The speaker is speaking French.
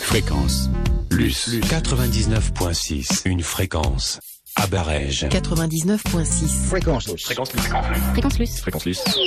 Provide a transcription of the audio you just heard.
Fréquence Luce 99.6. Une fréquence à Barège. 99.6. Fréquence Luce. Fréquence Luce. Fréquence Luce. Fréquence Luce.